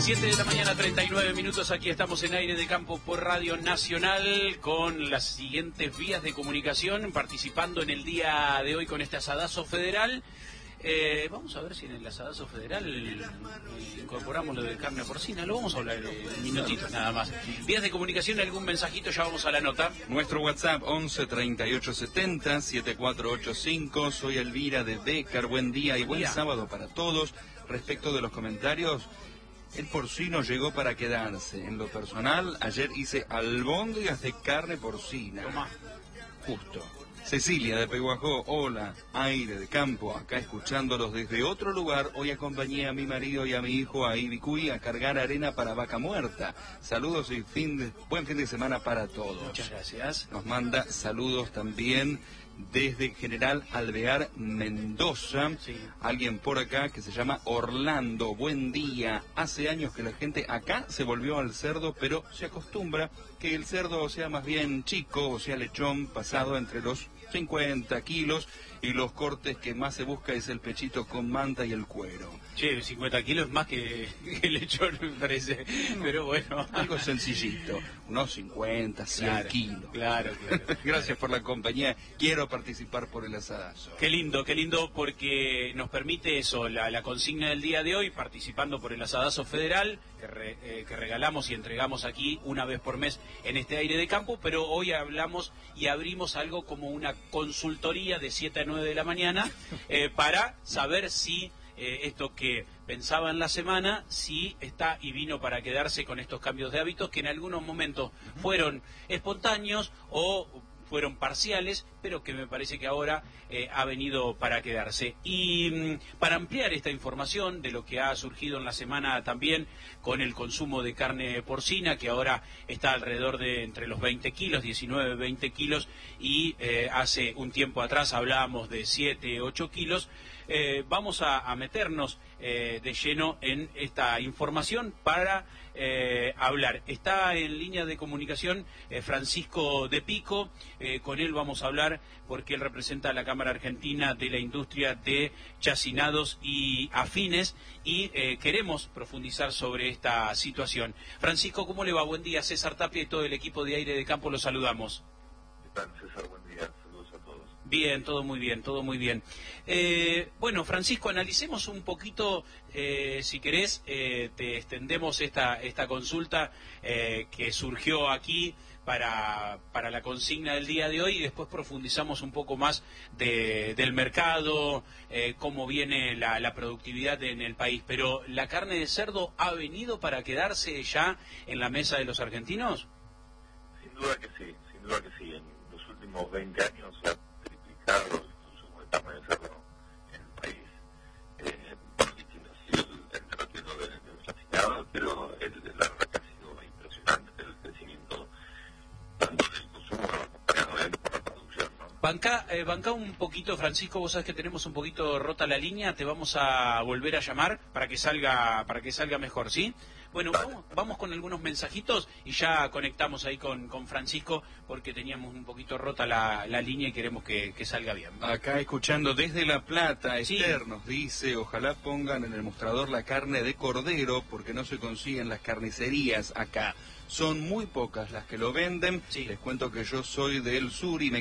7 de la mañana, 39 minutos, aquí estamos en Aire de Campo por Radio Nacional con las siguientes vías de comunicación, participando en el día de hoy con este asadazo federal. Vamos a ver si en el asadazo federal incorporamos lo de carne porcina, lo vamos a hablar en minutitos nada más. Vías de comunicación, algún mensajito, ya vamos a la nota. Nuestro WhatsApp 11 38 70 7485, soy Elvira de Bécar, buen día y buen sábado para todos. Respecto de los comentarios, el porcino llegó para quedarse. En lo personal, ayer hice albóndigas de carne porcina. Tomá. Justo. Cecilia de Peguajó, hola, Aire de Campo, acá escuchándolos desde otro lugar. Hoy acompañé a mi marido y a mi hijo a Ibicuy a cargar arena para Vaca Muerta. Saludos y buen fin de semana para todos. Muchas gracias. Nos manda saludos también desde General Alvear, Mendoza. Sí. Alguien por acá que se llama Orlando, buen día. Hace años que la gente acá se volvió al cerdo, pero se acostumbra que el cerdo sea más bien chico, o sea lechón, pasado entre los 50 kilos, y los cortes que más se busca es el pechito con manta y el cuero. Che, 50 kilos más que el lechón, me parece, pero bueno. Algo sencillito, unos 50, 100 kilos. Claro. Gracias por la compañía, quiero participar por el asadazo. Qué lindo, porque nos permite eso, la consigna del día de hoy, participando por el asadazo federal, que regalamos y entregamos aquí una vez por mes en este Aire de Campo, pero hoy hablamos y abrimos algo como una consultoría de 7 a 9 de la mañana para saber si esto que pensaba en la semana, si está y vino para quedarse con estos cambios de hábitos que en algunos momentos fueron espontáneos o fueron parciales, pero que me parece que ahora ha venido para quedarse. Y para ampliar esta información de lo que ha surgido en la semana también con el consumo de carne porcina, que ahora está alrededor de entre los 20 kilos, 19, 20 kilos, y hace un tiempo atrás hablábamos de 7, 8 kilos, vamos a meternos de lleno en esta información para hablar. Está en línea de comunicación Francisco de Pico, con él vamos a hablar porque él representa a la Cámara Argentina de la Industria de Chacinados y Afines y queremos profundizar sobre esta situación. Francisco, ¿cómo le va? Buen día, César Tapia y todo el equipo de Aire de Campo, los saludamos. ¿Qué tal, César? Buen día, saludos a todos. Bien, todo muy bien, todo muy bien. Bueno, Francisco, analicemos un poquito, si querés, te extendemos esta consulta que surgió aquí para la consigna del día de hoy y después profundizamos un poco más del mercado, cómo viene la productividad en el país. Pero, ¿la carne de cerdo ha venido para quedarse ya en la mesa de los argentinos? Sin duda que sí. En los últimos 20 años se ha triplicado el consumo de carne de cerdo en el país. Por distinto ha sido el terapeuta de chacinado, pero la verdad que ha sido impresionante el crecimiento tanto del consumo acompañado por la producción, ¿no? Banca un poquito, Francisco, vos sabés que tenemos un poquito rota la línea, te vamos a volver a llamar para que salga mejor, ¿sí? Bueno, vamos con algunos mensajitos y ya conectamos ahí con Francisco porque teníamos un poquito rota la línea y queremos que salga bien. Acá escuchando desde La Plata, Sí. Esther nos dice, ojalá pongan en el mostrador la carne de cordero porque no se consigue en las carnicerías acá. Son muy pocas las que lo venden. Sí. Les cuento que yo soy del sur y me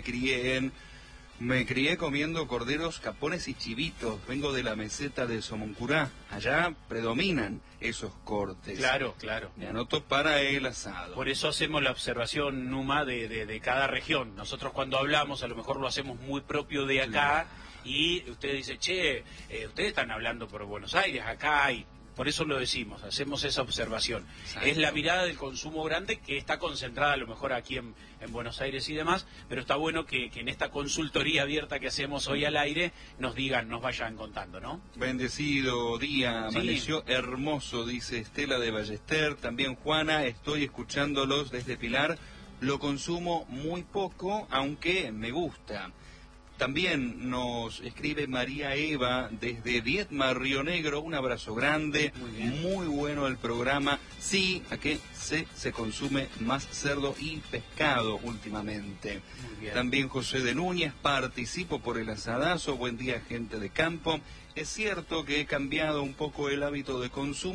crié comiendo corderos, capones y chivitos. Vengo de la meseta de Somoncurá. Allá predominan esos cortes. Claro. Me anoto para el asado. Por eso hacemos la observación, Numa, de cada región. Nosotros cuando hablamos a lo mejor lo hacemos muy propio de acá y usted dice, che, ustedes están hablando por Buenos Aires, acá hay... Por eso lo decimos, hacemos esa observación. Exacto. Es la mirada del consumo grande que está concentrada a lo mejor aquí en Buenos Aires y demás, pero está bueno que en esta consultoría abierta que hacemos hoy al aire nos vayan contando, ¿no? Bendecido día, Sí. amaneció hermoso, dice Estela de Ballester. También Juana, estoy escuchándolos desde Pilar. Lo consumo muy poco, aunque me gusta. También nos escribe María Eva desde Viedma, Río Negro. Un abrazo grande, muy bueno el programa. Sí, aquí se consume más cerdo y pescado últimamente. También José de Núñez, participo por el asadazo. Buen día, gente de campo. Es cierto que he cambiado un poco el hábito de consumo,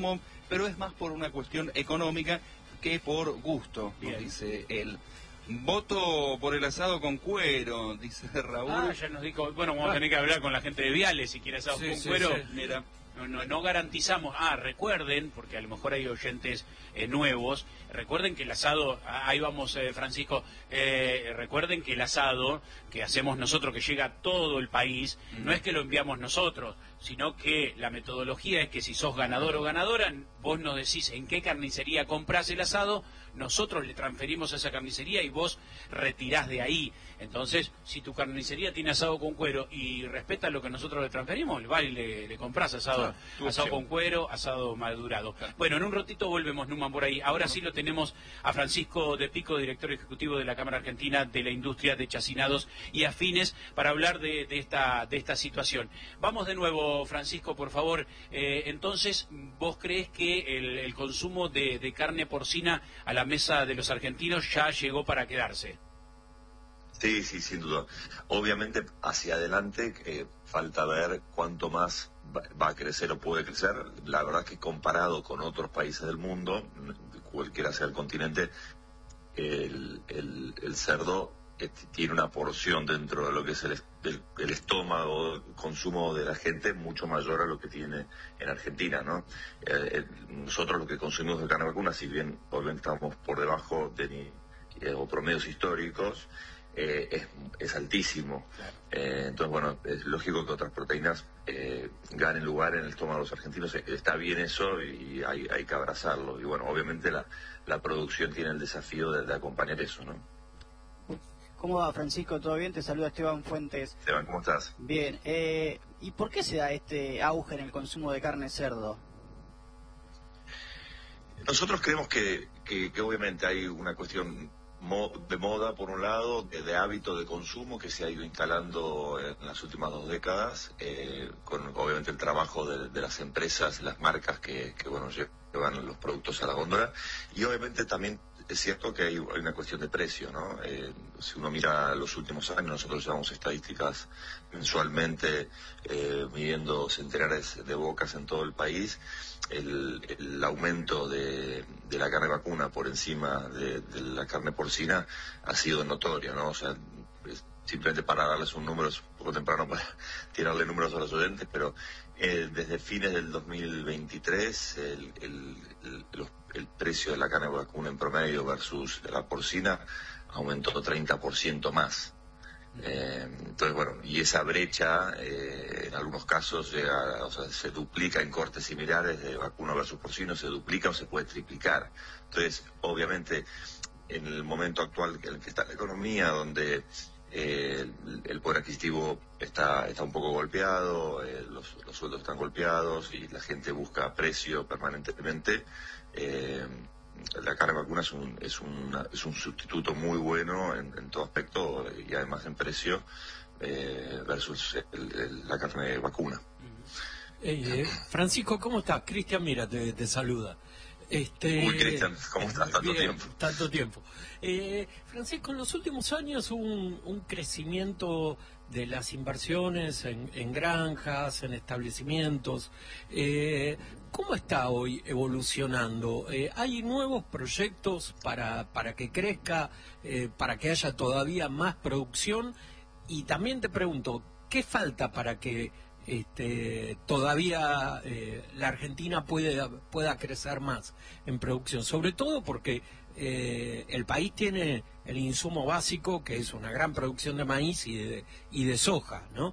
pero es más por una cuestión económica que por gusto, Bien. dice él. Voto por el asado con cuero, dice Raúl. Ah, ya nos dijo, bueno, vamos a tener que hablar con la gente de Viales si quiere asado con cuero. Sí. Mira. No garantizamos. Recuerden, porque a lo mejor hay oyentes nuevos, recuerden que el asado, ahí vamos Francisco, recuerden que el asado que hacemos nosotros, que llega a todo el país, no es que lo enviamos nosotros, sino que la metodología es que si sos ganador o ganadora, vos nos decís en qué carnicería comprás el asado, nosotros le transferimos a esa carnicería y vos retirás de ahí. Entonces, si tu carnicería tiene asado con cuero y respeta lo que nosotros le transferimos, va y le comprás asado con cuero, asado madurado. Bueno, en un ratito volvemos, Numan, por ahí. Ahora sí lo tenemos a Francisco de Pico, director ejecutivo de la Cámara Argentina de la Industria de Chacinados y Afines, para hablar de esta situación. Vamos de nuevo, Francisco, por favor. Entonces, ¿vos crees que el consumo de carne porcina a la mesa de los argentinos ya llegó para quedarse? Sí, sin duda. Obviamente, hacia adelante falta ver cuánto más va a crecer o puede crecer. La verdad es que comparado con otros países del mundo, cualquiera sea el continente, el cerdo tiene una porción dentro de lo que es el estómago, el consumo de la gente mucho mayor a lo que tiene en Argentina, ¿no? Nosotros lo que consumimos de carne vacuna, si bien obviamente estamos por debajo de o promedios históricos, es altísimo. Entonces, bueno, es lógico que otras proteínas ganen lugar en el estómago de los argentinos. Está bien eso y hay que abrazarlo. Y bueno, obviamente la producción tiene el desafío de acompañar eso, ¿no? ¿Cómo va, Francisco? ¿Todo bien? Te saluda Esteban Fuentes. Esteban, ¿cómo estás? Bien. ¿Y por qué se da este auge en el consumo de carne de cerdo? Nosotros creemos que obviamente hay una cuestión de moda, por un lado, de hábito de consumo que se ha ido instalando en las últimas 2 décadas, con obviamente el trabajo de las empresas, las marcas que bueno, llevan los productos a la góndola, y obviamente también es cierto que hay una cuestión de precio, ¿no? Si uno mira los últimos años, nosotros llevamos estadísticas mensualmente midiendo centenares de bocas en todo el país. El aumento de la carne vacuna por encima de la carne porcina ha sido notorio, ¿no? O sea, simplemente para darles un número, es un poco temprano para tirarle números a los oyentes, pero desde fines del 2023 el precio de la carne vacuna en promedio versus la porcina aumentó 30% más. Entonces, bueno, y esa brecha en algunos casos llega, o sea, se duplica en cortes similares de vacuna versus porcino, se duplica o se puede triplicar. Entonces, obviamente, en el momento actual en el que está la economía, donde el poder adquisitivo está un poco golpeado, los sueldos están golpeados y la gente busca precio permanentemente, la carne vacuna es un sustituto muy bueno en todo aspecto y además en precio versus la carne vacuna. Francisco, ¿cómo estás? Cristian, mira, te saluda. Uy, Cristian, ¿cómo estás? Tanto tiempo. Francisco, en los últimos años hubo un crecimiento de las inversiones en granjas, en establecimientos. ¿Cómo está hoy evolucionando? ¿Hay nuevos proyectos para que crezca, para que haya todavía más producción? Y también te pregunto, ¿qué falta para que todavía la Argentina pueda crecer más en producción? Sobre todo porque el país tiene el insumo básico, que es una gran producción de maíz y de soja, ¿no?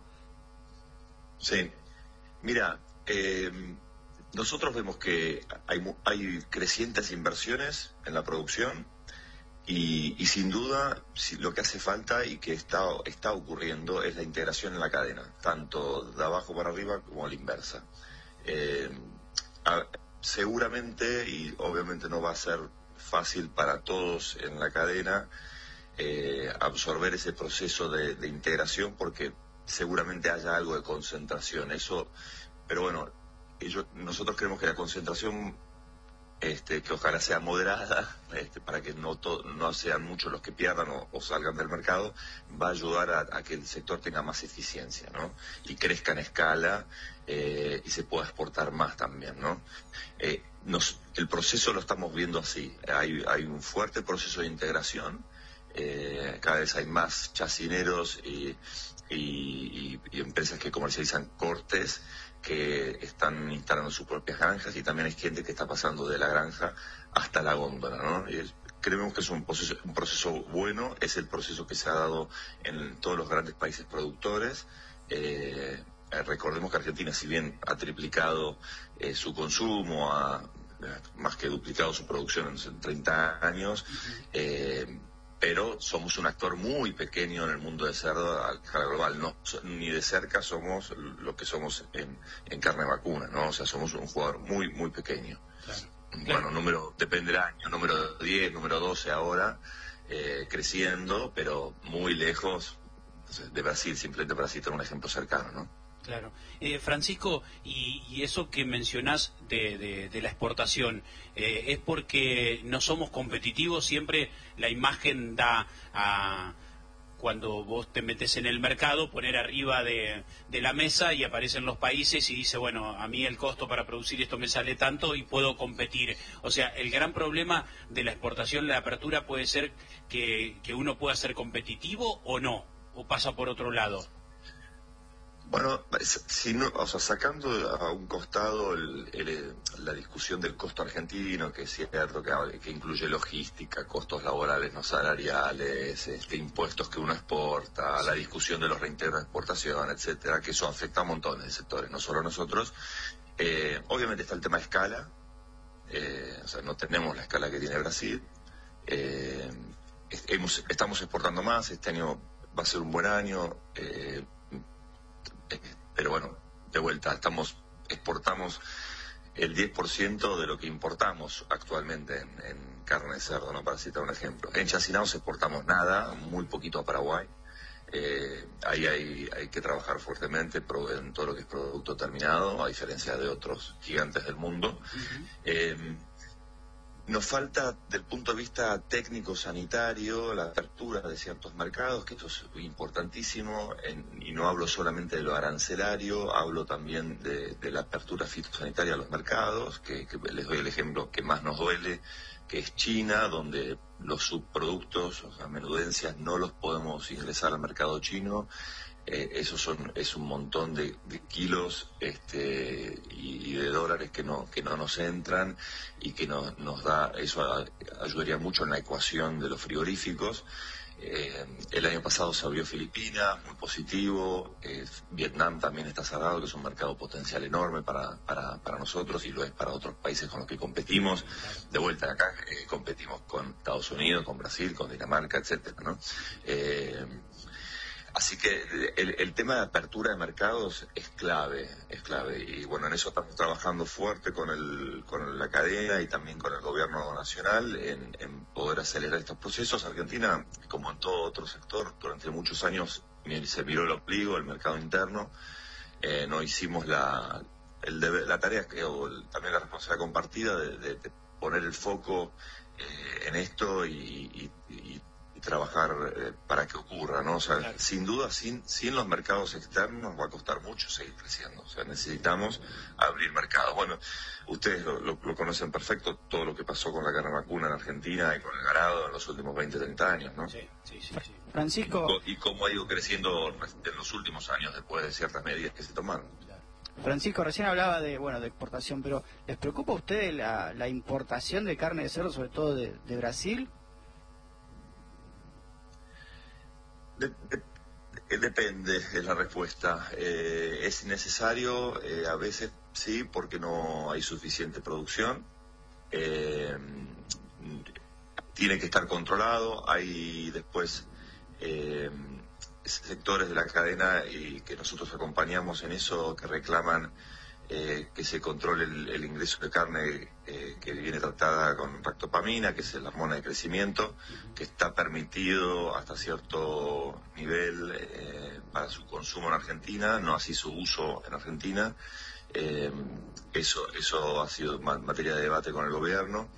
Sí. Mira, nosotros vemos que hay crecientes inversiones en la producción y sin duda lo que hace falta y que está ocurriendo es la integración en la cadena, tanto de abajo para arriba como a la inversa. Seguramente, y obviamente no va a ser fácil para todos en la cadena, absorber ese proceso de integración, porque seguramente haya algo de concentración. Pero bueno, nosotros creemos que la concentración, que ojalá sea moderada, para que no sean muchos los que pierdan o salgan del mercado, va a ayudar a que el sector tenga más eficiencia, ¿no? Y crezca en escala y se pueda exportar más también, ¿no? el proceso lo estamos viendo así. Hay un fuerte proceso de integración. Cada vez hay más chacineros y empresas que comercializan cortes que están instalando sus propias granjas, y también hay gente que está pasando de la granja hasta la góndola, ¿no? Y creemos que es un proceso bueno, es el proceso que se ha dado en todos los grandes países productores. Recordemos que Argentina, si bien ha triplicado su consumo, más que duplicado su producción en 30 años, pero somos un actor muy pequeño en el mundo de cerdo a escala global. No, ni de cerca somos lo que somos en carne vacuna, ¿no? O sea, somos un jugador muy, muy pequeño. Claro. Bueno, depende del año, número 10, número 12 ahora, creciendo, pero muy lejos de Brasil, simplemente para citar un ejemplo cercano, ¿no? Claro. Francisco, y eso que mencionás de la exportación, ¿es porque no somos competitivos? Siempre la imagen da a, cuando vos te metes en el mercado, poner arriba de la mesa y aparecen los países y dice, bueno, a mí el costo para producir esto me sale tanto y puedo competir. O sea, el gran problema de la exportación, la apertura, puede ser que uno pueda ser competitivo o no, o pasa por otro lado. Bueno, si no, o sea, sacando a un costado la discusión del costo argentino, que es cierto que incluye logística, costos laborales no salariales, impuestos que uno exporta, la discusión de los reintegros de exportación, etcétera, que eso afecta a montones de sectores, no solo a nosotros. Obviamente está el tema de escala, o sea, no tenemos la escala que tiene Brasil. Estamos exportando más, este año va a ser un buen año. Pero bueno, de vuelta, exportamos el 10% de lo que importamos actualmente en carne de cerdo, ¿no? Para citar un ejemplo. En chacinados exportamos nada, muy poquito a Paraguay. Ahí hay que trabajar fuertemente en todo lo que es producto terminado, a diferencia de otros gigantes del mundo. Nos falta, del punto de vista técnico-sanitario, la apertura de ciertos mercados, que esto es importantísimo, y no hablo solamente de lo arancelario, hablo también de la apertura fitosanitaria a los mercados, que les doy el ejemplo que más nos duele, que es China, donde los subproductos, o sea, menudencias, no los podemos ingresar al mercado chino. Es un montón de kilos y de dólares que no nos entran, y que nos da, eso ayudaría mucho en la ecuación de los frigoríficos. El año pasado se abrió Filipinas, muy positivo. Vietnam también está cerrado, que es un mercado potencial enorme para nosotros, y lo es para otros países con los que competimos. De vuelta acá competimos con Estados Unidos, con Brasil, con Dinamarca, etcétera, ¿no? Así que el tema de apertura de mercados es clave, y bueno, en eso estamos trabajando fuerte con la cadena y también con el gobierno nacional en poder acelerar estos procesos. Argentina, como en todo otro sector, durante muchos años se miró el ombligo, el mercado interno. No hicimos la tarea, también la responsabilidad compartida de poner el foco en esto y trabajar para que ocurra, ¿no? O sea, claro. Sin duda, sin los mercados externos va a costar mucho seguir creciendo. O sea, necesitamos abrir mercados. Bueno, ustedes lo conocen perfecto, todo lo que pasó con la carne vacuna en Argentina y con el ganado en los últimos 20, 30 años, ¿no? Sí. Francisco... Y cómo ha ido creciendo en los últimos años después de ciertas medidas que se tomaron. Francisco, recién hablaba de exportación, pero ¿les preocupa a ustedes la importación de carne de cerdo, sobre todo de Brasil? Depende, es la respuesta. Es necesario, a veces sí, porque no hay suficiente producción. Tiene que estar controlado. Hay después sectores de la cadena y que nosotros acompañamos en eso, que reclaman que se controle el ingreso de carne que viene tratada con ractopamina, que es la hormona de crecimiento, que está permitido hasta cierto nivel para su consumo en Argentina, no así su uso en Argentina. Eso ha sido materia de debate con el gobierno.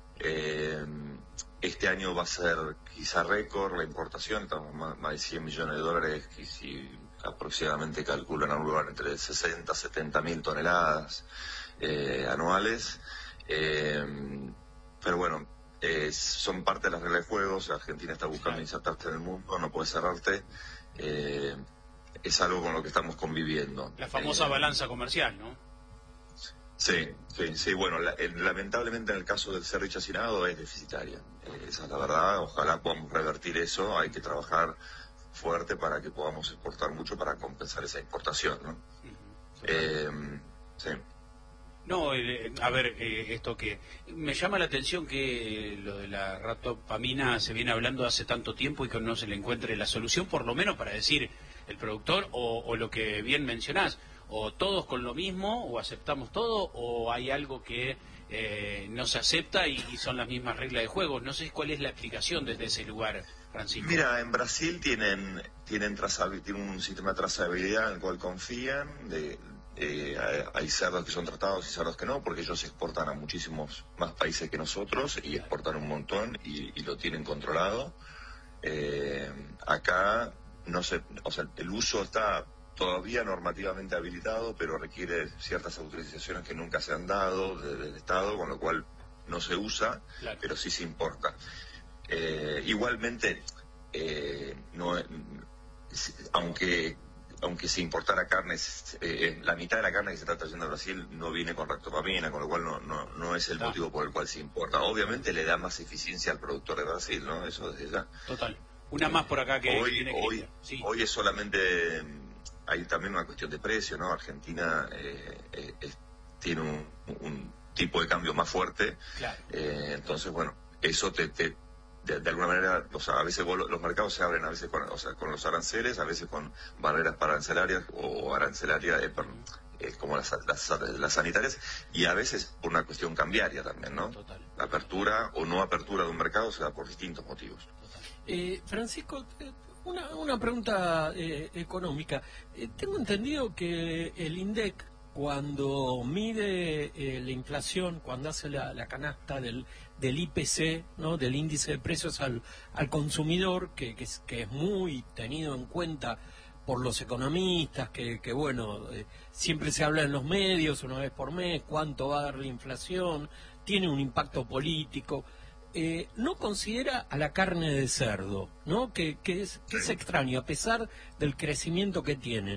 Este año va a ser quizá récord la importación, estamos más de 100 millones de dólares, y aproximadamente calculan a un lugar entre 60 a 70 mil toneladas anuales. Pero bueno, son parte de las reglas de juego. O sea, Argentina está buscando insertarse en el mundo, no puede cerrarte. Es algo con lo que estamos conviviendo. La famosa balanza comercial, ¿no? Sí, bueno, lamentablemente en el caso del cerdo y chacinado es deficitaria. Esa es la verdad. Ojalá podamos revertir eso. Hay que trabajar fuerte para que podamos exportar mucho para compensar esa importación, ¿no? Sí. No, a ver, esto que me llama la atención que lo de la ratopamina se viene hablando hace tanto tiempo y que no se le encuentre la solución, por lo menos para decir el productor o lo que bien mencionás, o todos con lo mismo, o aceptamos todo, o hay algo que no se acepta y son las mismas reglas de juego. No sé cuál es la explicación desde ese lugar, Francisco. Mira, en Brasil tienen un sistema de trazabilidad en el cual confían. Hay cerdos que son tratados y cerdos que no, porque ellos exportan a muchísimos más países que nosotros y exportan un montón y lo tienen controlado. Acá no sé, o sea, el uso está todavía normativamente habilitado, pero requiere ciertas autorizaciones que nunca se han dado del Estado, con lo cual no se usa, claro, pero sí se importa. Igualmente, aunque se importara carne, la mitad de la carne que se está trayendo a Brasil no viene con ratopamina, con lo cual no es el motivo por el cual se importa. Obviamente le da más eficiencia al productor de Brasil, ¿no? Eso desde ya. Total. Una más por acá que hoy es solamente, hay también una cuestión de precio, ¿no? Argentina tiene un tipo de cambio más fuerte, claro. Entonces, bueno, eso de alguna manera, o sea, a veces los mercados se abren, a veces con los aranceles, a veces con barreras arancelarias o arancelarias, como las sanitarias, y a veces por una cuestión cambiaria también, ¿no? Total. La apertura o no apertura de un mercado se da por distintos motivos. Francisco, una pregunta económica. Tengo entendido que el INDEC, cuando mide la inflación, cuando hace la canasta del IPC, ¿no?, del índice de precios al consumidor, que es muy tenido en cuenta por los economistas, que bueno, siempre se habla en los medios una vez por mes, cuánto va a dar la inflación, tiene un impacto político. No considera a la carne de cerdo, ¿no?, que es extraño, a pesar del crecimiento que tiene.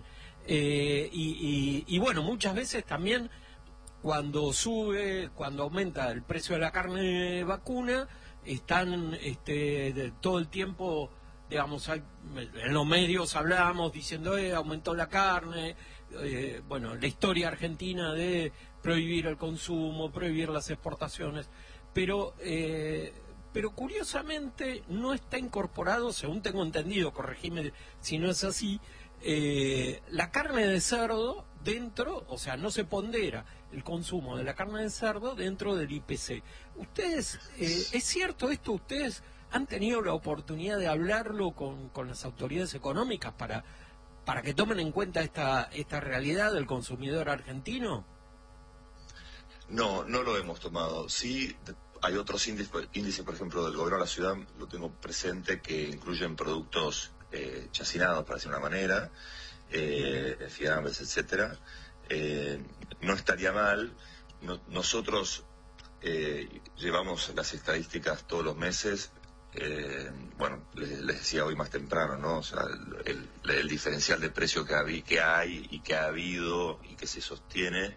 Y bueno, muchas veces también cuando aumenta el precio de la carne vacuna, están todo el tiempo, digamos, en los medios hablamos diciendo aumentó la carne, bueno, la historia argentina de prohibir el consumo, prohibir las exportaciones, pero curiosamente no está incorporado, según tengo entendido, corregime si no es así, la carne de cerdo dentro, o sea, no se pondera el consumo de la carne de cerdo dentro del IPC. Ustedes, ¿es cierto esto? ¿Ustedes han tenido la oportunidad de hablarlo con las autoridades económicas para que tomen en cuenta esta realidad del consumidor argentino? No lo hemos tomado. Sí, hay otros índices, por ejemplo, del gobierno de la ciudad, lo tengo presente, que incluyen productos chacinados, para decir una manera, fiambres, etcétera. No estaría mal. Nosotros llevamos las estadísticas todos los meses. Bueno, les decía hoy más temprano, ¿no? O sea, el diferencial de precio que hay y que ha habido y que se sostiene.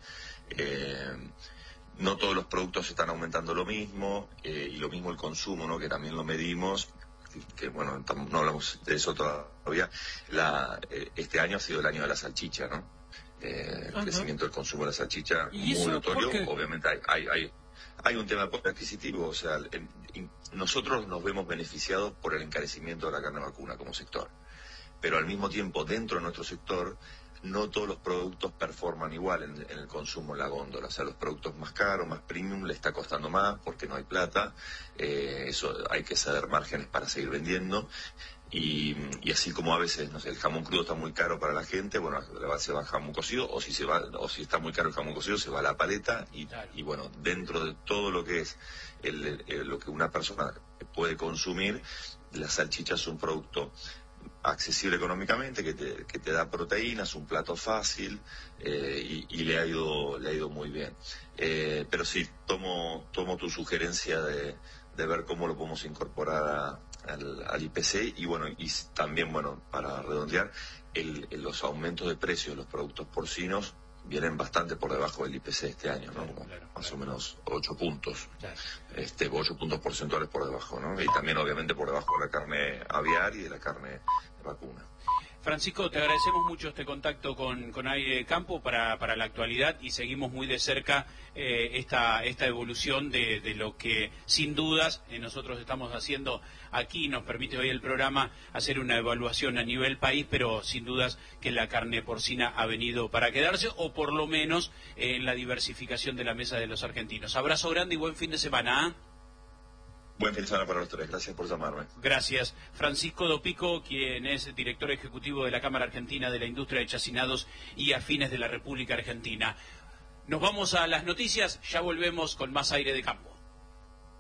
No todos los productos están aumentando lo mismo, y lo mismo el consumo, ¿no?, que también lo medimos, que bueno, no hablamos de eso todavía. Este año ha sido el año de la salchicha, ¿no? El crecimiento del consumo de la salchicha muy notorio. Obviamente hay un tema de poder adquisitivo, o sea, nosotros nos vemos beneficiados por el encarecimiento de la carne vacuna como sector, pero al mismo tiempo dentro de nuestro sector no todos los productos performan igual en el consumo en la góndola. O sea, los productos más caros, más premium, le está costando más porque no hay plata. Eso hay que ceder márgenes para seguir vendiendo. Y así como a veces, no sé, el jamón crudo está muy caro para la gente, bueno, se va el jamón cocido, o si está muy caro el jamón cocido, se va a la paleta, y bueno, dentro de todo lo que es lo que una persona puede consumir, la salchicha es un producto accesible económicamente, que te da proteínas, un plato fácil, y le ha ido muy bien. Pero sí, tomo tu sugerencia de ver cómo lo podemos incorporar al IPC, y bueno, y también, bueno, para redondear, los aumentos de precios de los productos porcinos vienen bastante por debajo del IPC este año, ¿no? Más o menos 8 puntos, 8 puntos porcentuales por debajo, ¿no? Y también obviamente por debajo de la carne aviar y de la carne de vacuna. Francisco, te agradecemos mucho este contacto con Aire de Campo para la actualidad, y seguimos muy de cerca esta evolución de lo que sin dudas nosotros estamos haciendo aquí. Nos permite hoy el programa hacer una evaluación a nivel país, pero sin dudas que la carne porcina ha venido para quedarse, o por lo menos en la diversificación de la mesa de los argentinos. Abrazo grande y buen fin de semana. Buen fin de semana para los tres. Gracias por llamarme. Gracias. Francisco Dopico, quien es director ejecutivo de la Cámara Argentina de la Industria de Chacinados y Afines de la República Argentina. Nos vamos a las noticias, ya volvemos con más Aire de Campo.